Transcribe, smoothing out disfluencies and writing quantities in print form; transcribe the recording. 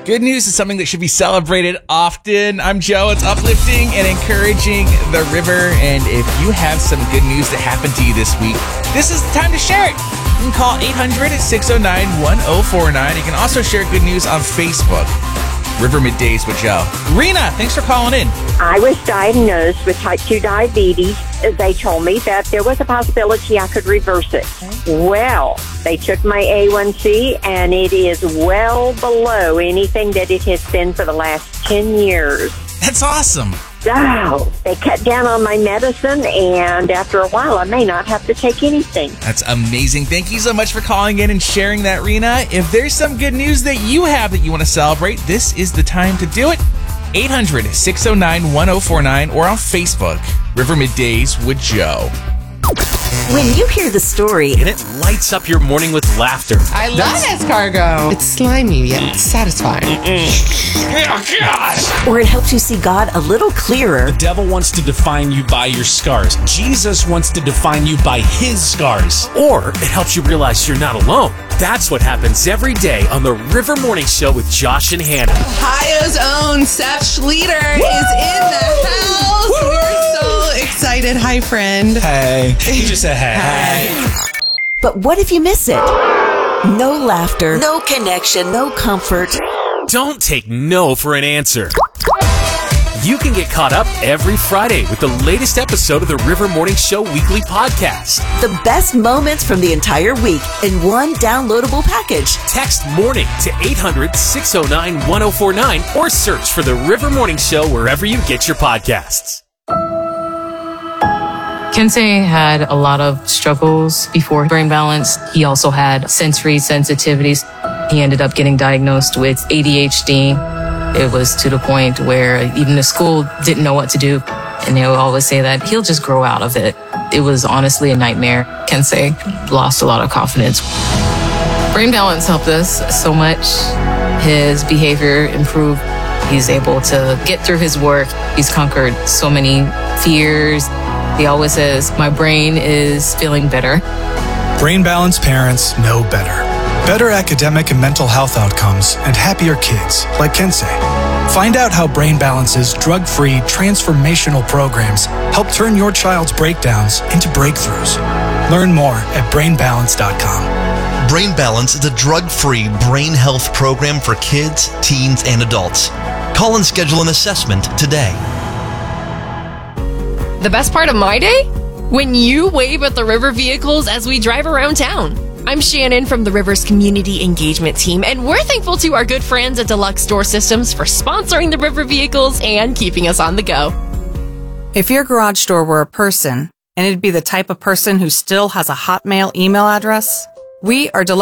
Good news is something that should be celebrated often. I'm Joe. It's uplifting and encouraging the river. And if you have some good news that happened to you this week, this is the time to share it. You can call 800-609-1049. You can also share good news on Facebook. River Middays with Joe. Rena, thanks for calling in. I was diagnosed with type 2 diabetes. They told me that there was a possibility I could reverse it. Well, they took my A1C, and it is well below anything that it has been for the last 10 years. That's awesome. Oh, they cut down on my medicine, and after a while, I may not have to take anything. That's amazing. Thank you so much for calling in and sharing that, Rena. If there's some good news that you have that you want to celebrate, this is the time to do it. 800-609-1049 or on Facebook, River Middays with Joe. When you hear the story, and it lights up your morning with laughter. I love escargot. It's slimy yet satisfying. Oh, gosh! Or it helps you see God a little clearer. The devil wants to define you by your scars. Jesus wants to define you by his scars. Or it helps you realize you're not alone. That's what happens every day on the River Morning Show with Josh and Hannah. Ohio's own Seth Schleter is in the house. We're so excited. Hi, friend. Hey. He just said hey. But what if you miss it? No laughter, no connection, no comfort. Don't take no for an answer. You can get caught up every Friday with the latest episode of the River Morning Show weekly podcast. The best moments from the entire week in one downloadable package. Text MORNING to 800-609-1049 or search for the River Morning Show wherever you get your podcasts. Kensei had a lot of struggles before brain balance. He also had sensory sensitivities. He ended up getting diagnosed with ADHD. It was to the point where even the school didn't know what to do. And they would always say that he'll just grow out of it. It was honestly a nightmare. Kensei lost a lot of confidence. Brain balance helped us so much. His behavior improved. He's able to get through his work. He's conquered so many fears. He always says, my brain is feeling better. Brain Balance parents know better. Better academic and mental health outcomes and happier kids like Kensei. Find out how Brain Balance's drug-free transformational programs help turn your child's breakdowns into breakthroughs. Learn more at brainbalance.com. Brain Balance is a drug-free brain health program for kids, teens, and adults. Call and schedule an assessment today. The best part of my day? When you wave at the River vehicles as we drive around town. I'm Shannon from the River's Community Engagement Team, and we're thankful to our good friends at Deluxe Door Systems for sponsoring the River vehicles and keeping us on the go. If your garage door were a person, and it'd be the type of person who still has a Hotmail email address, we are Deluxe